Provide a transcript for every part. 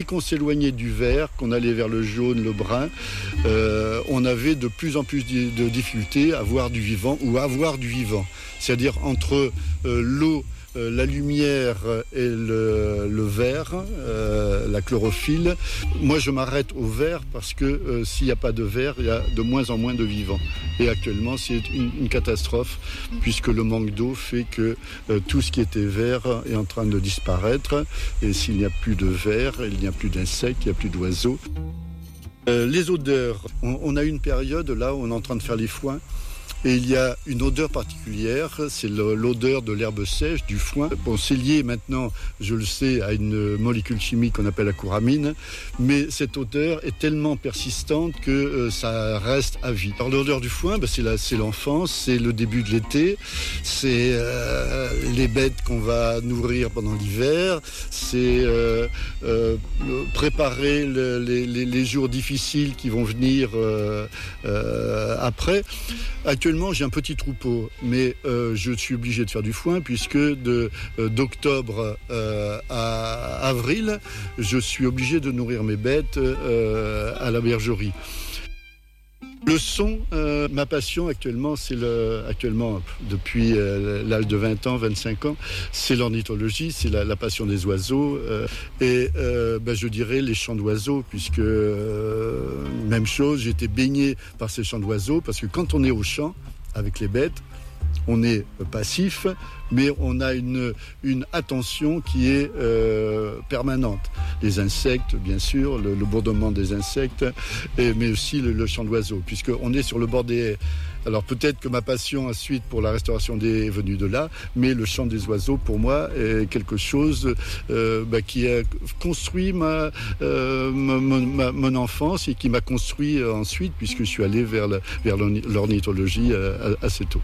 qu'on s'éloignait du vert, qu'on allait vers le jaune, le brun, on avait de plus en plus de difficultés à voir du vivant ou à avoir du vivant. C'est-à-dire entre l'eau, la lumière et le vert, la chlorophylle. Moi, je m'arrête au vert parce que s'il n'y a pas de vert, il y a de moins en moins de vivants. Et actuellement, c'est une catastrophe puisque le manque d'eau fait que tout ce qui était vert est en train de disparaître. Et s'il n'y a plus de vert, il n'y a plus d'insectes, il n'y a plus d'oiseaux. Les odeurs, on a une période là où on est en train de faire les foins. Et il y a une odeur particulière, c'est l'odeur de l'herbe sèche, du foin. Bon, c'est lié maintenant, je le sais, à une molécule chimique qu'on appelle la couramine, mais cette odeur est tellement persistante que ça reste à vie. Alors l'odeur du foin, c'est l'enfance, c'est le début de l'été, c'est les bêtes qu'on va nourrir pendant l'hiver, c'est préparer les jours difficiles qui vont venir après. Actuellement, j'ai un petit troupeau, mais je suis obligé de faire du foin puisque d'octobre à avril, je suis obligé de nourrir mes bêtes à la bergerie. Le son, ma passion actuellement, depuis l'âge de 20 ans, 25 ans, c'est l'ornithologie, c'est la passion des oiseaux je dirais les chants d'oiseaux puisque même chose, j'ai été baigné par ces chants d'oiseaux parce que quand on est au champ avec les bêtes, on est passif, mais on a une attention qui est permanente. Les insectes, bien sûr, le bourdonnement des insectes, mais aussi le chant d'oiseaux, puisqu'on est sur le bord des haies. Alors peut-être que ma passion ensuite pour la restauration des haies est venue de là, mais le chant des oiseaux, pour moi, est quelque chose qui a construit mon enfance et qui m'a construit ensuite, puisque je suis allé vers l'ornithologie assez tôt.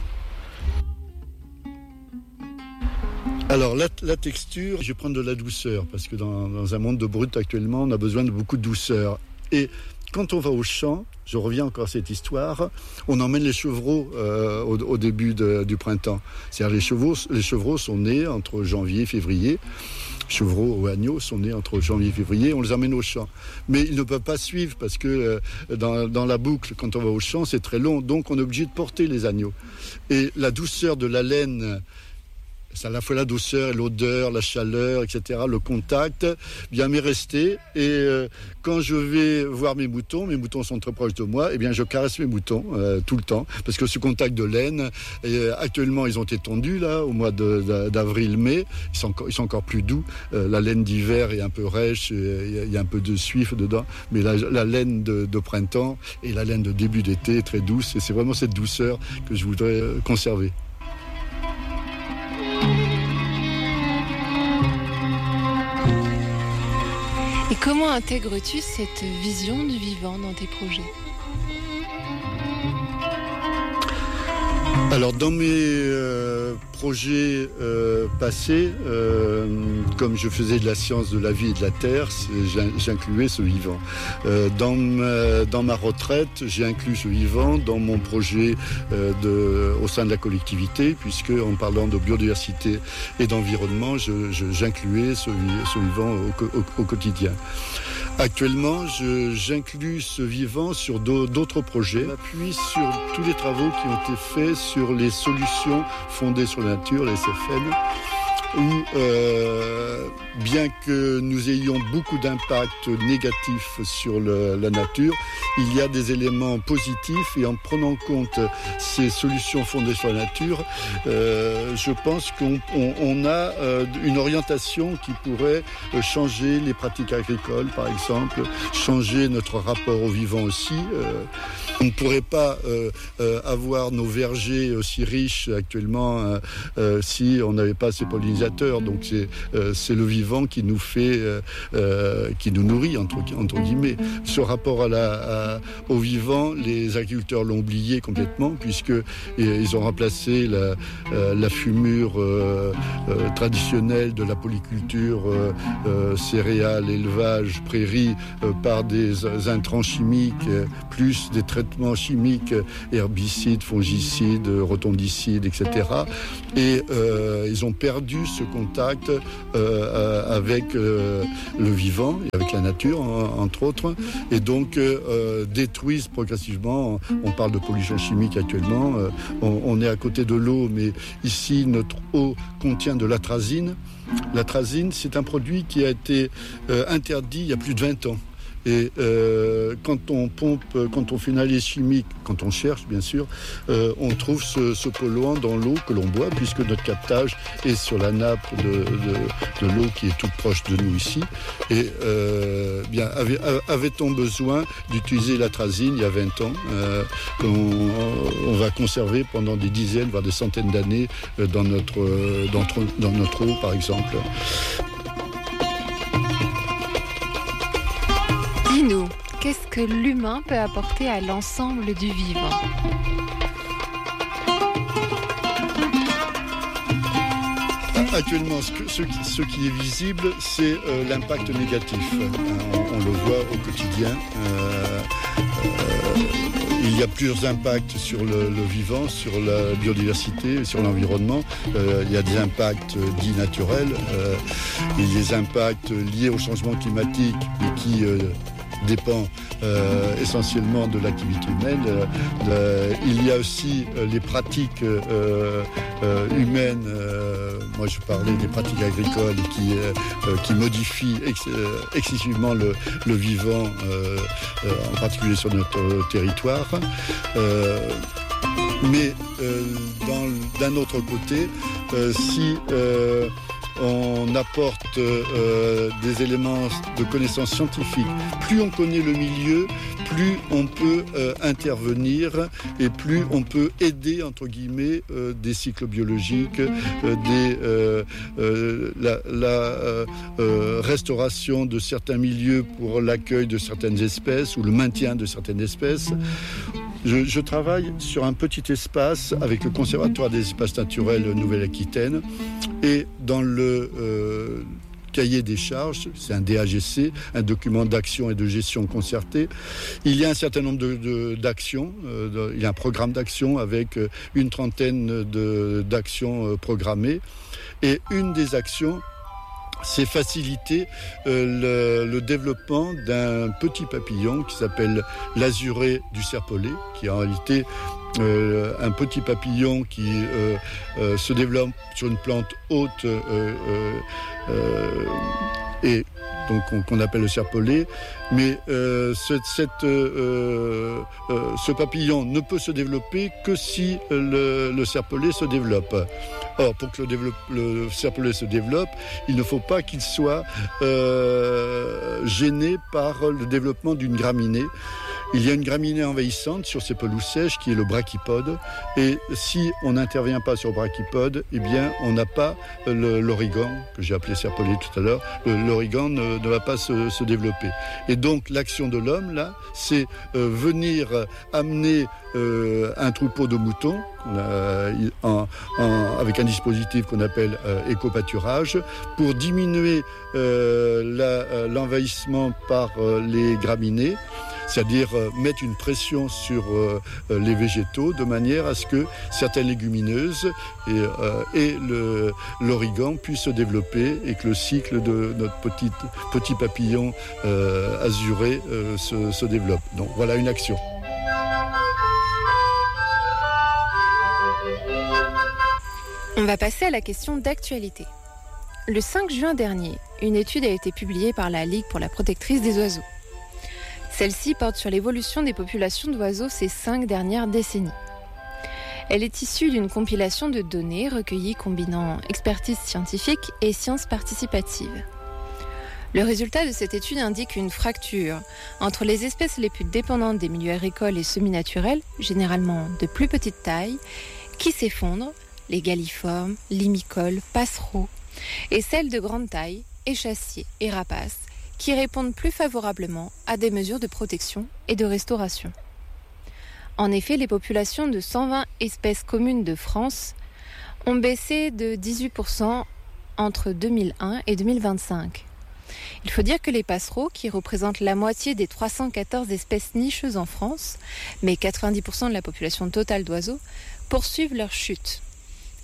Alors la texture, je vais prendre de la douceur parce que dans un monde de brut actuellement, on a besoin de beaucoup de douceur. Et quand on va au champ, je reviens encore à cette histoire, on emmène les chevreaux au début du printemps. C'est-à-dire les chevreaux sont nés entre janvier et février. Chevreaux ou agneaux sont nés entre janvier et février, on les emmène au champ. Mais ils ne peuvent pas suivre parce que dans la boucle, quand on va au champ, c'est très long, donc on est obligé de porter les agneaux. Et la douceur de la laine, c'est à la fois la douceur, l'odeur, la chaleur, etc., le contact, bien m'est resté. Et quand je vais voir mes moutons sont très proches de moi, eh bien je caresse mes moutons tout le temps, parce que ce contact de laine, actuellement ils ont été tondus là, au mois d'avril-mai, ils sont encore plus doux. La laine d'hiver est un peu rêche, il y a un peu de suif dedans, mais la laine de printemps et la laine de début d'été est très douce, et c'est vraiment cette douceur que je voudrais conserver. Et comment intègres-tu cette vision du vivant dans tes projets ? Alors dans mes projets passés, comme je faisais de la science de la vie et de la terre, j'incluais ce vivant. Dans ma retraite, j'ai inclus ce vivant dans mon projet au sein de la collectivité, puisque en parlant de biodiversité et d'environnement, j'incluais ce vivant au quotidien. Actuellement, j'inclus ce vivant sur d'autres projets. J'appuie sur tous les travaux qui ont été faits sur les solutions fondées sur la nature, les SFN, où bien que nous ayons beaucoup d'impacts négatifs sur la nature, il y a des éléments positifs, et en prenant en compte ces solutions fondées sur la nature, je pense qu'on a une orientation qui pourrait changer les pratiques agricoles, par exemple, changer notre rapport au vivant aussi. On ne pourrait pas avoir nos vergers aussi riches actuellement si on n'avait pas ces pollinisateurs. Donc c'est le vivant qui nous fait, qui nous nourrit entre guillemets. Ce rapport au vivant, les agriculteurs l'ont oublié complètement, puisque ils ont remplacé la fumure traditionnelle de la polyculture, céréales, élevage, prairies, par des intrants chimiques, plus des traitements chimiques, herbicides, fongicides, rotondicides, etc. Et ils ont perdu ce contact avec le vivant et avec la nature, entre autres, et donc détruisent progressivement. On parle de pollution chimique actuellement. On est à côté de l'eau, mais ici, notre eau contient de l'atrazine. L'atrazine, c'est un produit qui a été interdit il y a plus de 20 ans. Et quand on pompe, quand on fait une analyse chimique, quand on cherche bien sûr, on trouve ce polluant dans l'eau que l'on boit, puisque notre captage est sur la nappe de l'eau qui est toute proche de nous ici. Et bien, avait-on besoin d'utiliser l'atrazine il y a 20 ans qu'on va conserver pendant des dizaines, voire des centaines d'années dans notre eau, par exemple. Dis-nous, qu'est-ce que l'humain peut apporter à l'ensemble du vivant ? Actuellement, ce qui est visible, c'est l'impact négatif. On le voit au quotidien. Il y a plusieurs impacts sur le vivant, sur la biodiversité, sur l'environnement. Il y a des impacts dits naturels. Il y a des impacts liés au changement climatique et qui dépend essentiellement de l'activité humaine. Il y a aussi les pratiques humaines. Moi, je parlais des pratiques agricoles qui modifient excessivement le vivant, en particulier sur notre territoire. Mais d'un autre côté, si on apporte des éléments de connaissances scientifiques, plus on connaît le milieu, plus on peut intervenir et plus on peut aider, entre guillemets, des cycles biologiques, la restauration de certains milieux pour l'accueil de certaines espèces ou le maintien de certaines espèces. Je travaille sur un petit espace avec le Conservatoire des espaces naturels Nouvelle-Aquitaine et dans le cahier des charges, c'est un DAGC, un document d'action et de gestion concertée. Il y a un certain nombre d'actions, il y a un programme d'action avec une trentaine d'actions programmées et une des actions, c'est faciliter le développement d'un petit papillon qui s'appelle l'azuré du serpolet, qui est en réalité un petit papillon qui se développe sur une plante haute et donc qu'on appelle le serpolet, mais ce papillon ne peut se développer que si le serpolet se développe. Or, pour que le serpolet se développe, il ne faut pas qu'il soit gêné par le développement d'une graminée. Il y a une graminée envahissante sur ces pelouses sèches qui est le brachypode. Et si on n'intervient pas sur le brachypode, eh bien, on n'a pas l'origan, que j'ai appelé serpolet tout à l'heure. L'origan ne va pas se développer. Et donc, l'action de l'homme, là, c'est venir amener un troupeau de moutons avec un dispositif qu'on appelle éco-pâturage pour diminuer l'envahissement par les graminées, c'est-à-dire mettre une pression sur les végétaux de manière à ce que certaines légumineuses et l'origan puissent se développer et que le cycle de notre petit papillon azuré se développe. Donc voilà une action. On va passer à la question d'actualité. Le 5 juin dernier, une étude a été publiée par la Ligue pour la protectrice des oiseaux. Celle-ci porte sur l'évolution des populations d'oiseaux ces 5 dernières décennies. Elle est issue d'une compilation de données recueillies combinant expertise scientifique et sciences participatives. Le résultat de cette étude indique une fracture entre les espèces les plus dépendantes des milieux agricoles et semi-naturels, généralement de plus petite taille, qui s'effondrent, les galliformes, limicoles, passereaux, et celles de grande taille, échassiers et rapaces, qui répondent plus favorablement à des mesures de protection et de restauration. En effet, les populations de 120 espèces communes de France ont baissé de 18% entre 2001 et 2025. Il faut dire que les passereaux, qui représentent la moitié des 314 espèces nicheuses en France, mais 90% de la population totale d'oiseaux, poursuivent leur chute.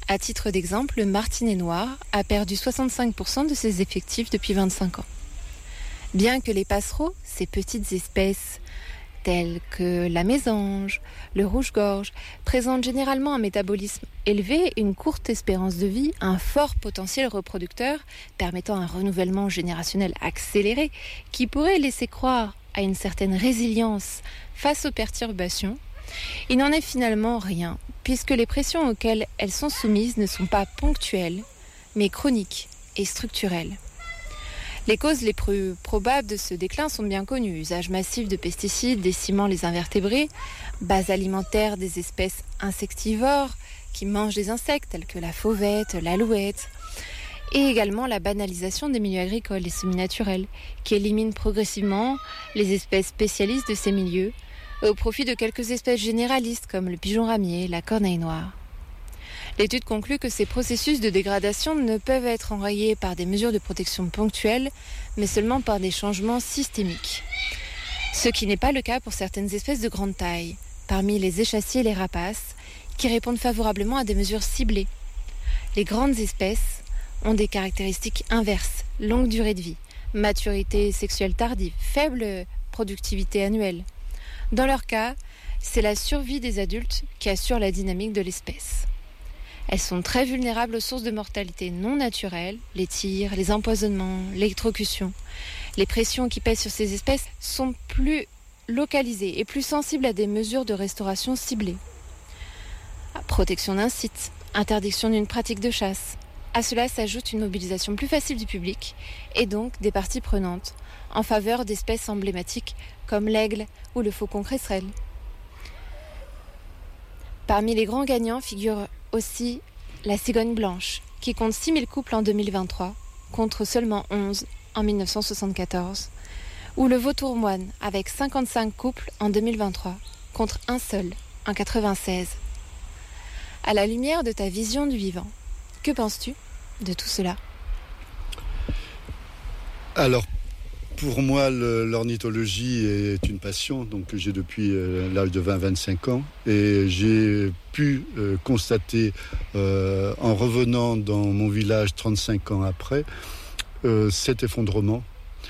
À titre d'exemple, le martinet noir a perdu 65% de ses effectifs depuis 25 ans. Bien que les passereaux, ces petites espèces telles que la mésange, le rouge-gorge, présentent généralement un métabolisme élevé, une courte espérance de vie, un fort potentiel reproducteur permettant un renouvellement générationnel accéléré qui pourrait laisser croire à une certaine résilience face aux perturbations, il n'en est finalement rien, puisque les pressions auxquelles elles sont soumises ne sont pas ponctuelles, mais chroniques et structurelles. Les causes les plus probables de ce déclin sont bien connues. Usage massif de pesticides décimant les invertébrés, base alimentaire des espèces insectivores qui mangent des insectes tels que la fauvette, l'alouette, et également la banalisation des milieux agricoles et semi-naturels qui éliminent progressivement les espèces spécialistes de ces milieux au profit de quelques espèces généralistes comme le pigeon ramier, la corneille noire. L'étude conclut que ces processus de dégradation ne peuvent être enrayés par des mesures de protection ponctuelles, mais seulement par des changements systémiques. Ce qui n'est pas le cas pour certaines espèces de grande taille, parmi les échassiers et les rapaces, qui répondent favorablement à des mesures ciblées. Les grandes espèces ont des caractéristiques inverses, longue durée de vie, maturité sexuelle tardive, faible productivité annuelle. Dans leur cas, c'est la survie des adultes qui assure la dynamique de l'espèce. Elles sont très vulnérables aux sources de mortalité non naturelles, les tirs, les empoisonnements, l'électrocution. Les pressions qui pèsent sur ces espèces sont plus localisées et plus sensibles à des mesures de restauration ciblées. Protection d'un site, interdiction d'une pratique de chasse. À cela s'ajoute une mobilisation plus facile du public et donc des parties prenantes en faveur d'espèces emblématiques comme l'aigle ou le faucon cresserelle. Parmi les grands gagnants figure aussi la cigogne blanche, qui compte 6000 couples en 2023, contre seulement 11 en 1974, ou le vautour moine, avec 55 couples en 2023, contre un seul en 1996. À la lumière de ta vision du vivant, que penses-tu de tout cela ? Alors, pour moi, l'ornithologie est une passion donc, que j'ai depuis l'âge de 20-25 ans. Et j'ai pu constater, en revenant dans mon village 35 ans après, cet effondrement.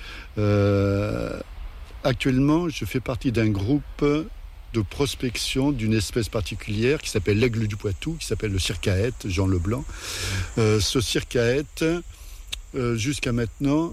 Actuellement, je fais partie d'un groupe de prospection d'une espèce particulière qui s'appelle l'aigle du Poitou, qui s'appelle le circaète, Jean Leblanc. Ce circaète, jusqu'à maintenant,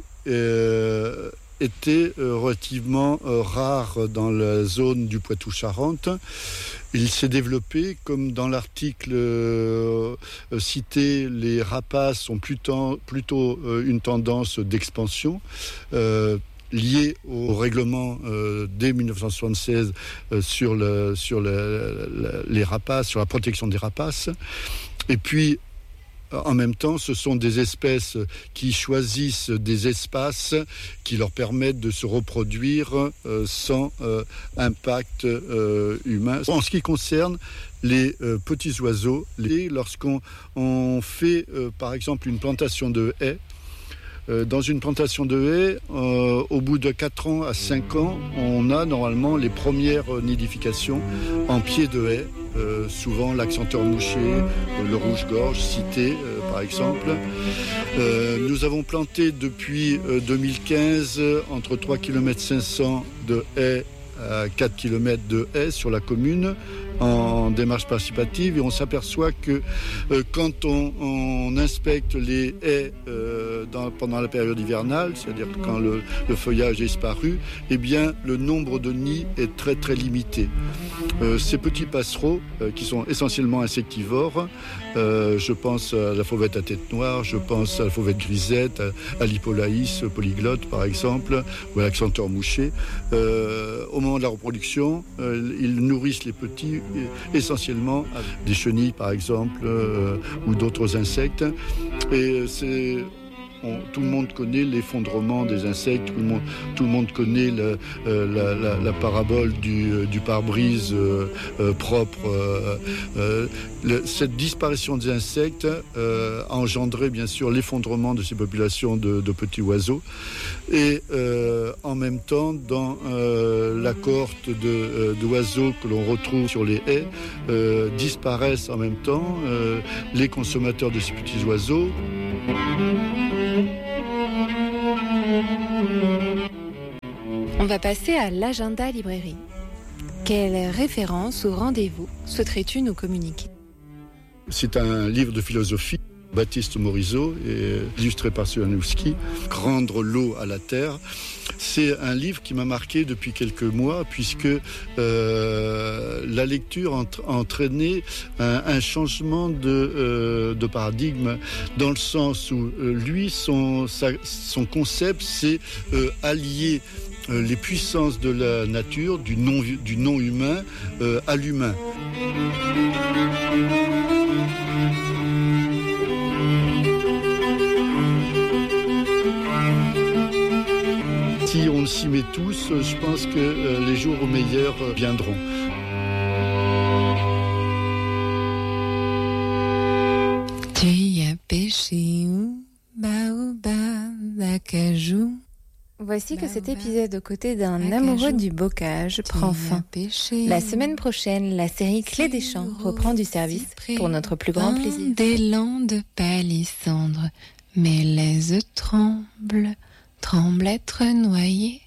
était relativement rare dans la zone du Poitou-Charentes. Il s'est développé, comme dans l'article cité, les rapaces ont plutôt une tendance d'expansion, liée au règlement dès 1976 sur les rapaces, sur la protection des rapaces. Et puis, en même temps, ce sont des espèces qui choisissent des espaces qui leur permettent de se reproduire sans impact humain. En ce qui concerne les petits oiseaux, lorsqu'on fait par exemple une plantation de haies, dans une plantation de haies, au bout de 4 ans à 5 ans, on a normalement les premières nidifications en pied de haie. Souvent l'accenteur mouché, le rouge-gorge cité par exemple. Nous avons planté depuis 2015 entre 3,5 km de haies à 4 km de haies sur la commune en démarche participative, et on s'aperçoit que quand on inspecte les haies pendant la période hivernale, c'est-à-dire quand le feuillage est disparu, eh bien le nombre de nids est très très limité. Ces petits passereaux qui sont essentiellement insectivores, je pense à la fauvette à tête noire, je pense à la fauvette grisette, à l'hippolaïs polyglotte par exemple, ou à l'accenteur mouché. Au moment de la reproduction, ils nourrissent les petits essentiellement des chenilles par exemple, ou d'autres insectes. Et tout le monde connaît l'effondrement des insectes, tout le monde connaît la parabole du pare-brise propre. Cette disparition des insectes a engendré bien sûr l'effondrement de ces populations de petits oiseaux. Et en même temps, dans la cohorte d'oiseaux que l'on retrouve sur les haies, disparaissent en même temps les consommateurs de ces petits oiseaux. On va passer à l'agenda librairie. Quelles références ou rendez-vous souhaiterais-tu nous communiquer ? C'est un livre de philosophie, Baptiste Morisot, illustré par Solanowski, Rendre l'eau à la terre. C'est un livre qui m'a marqué depuis quelques mois, puisque la lecture a entraîné un changement de paradigme, dans le sens où lui, son concept, c'est allier les puissances de la nature, du non humain à l'humain. Si on s'y met tous, je pense que les jours meilleurs viendront. Tu y as pêché où, baobab, acajou. Voici que cet épisode aux côtés d'un amoureux du bocage prend fin. La semaine prochaine, la série Clé des champs reprend du service pour notre plus grand plaisir. Des landes palissandres, mes laises tremblent, tremblent être noyées.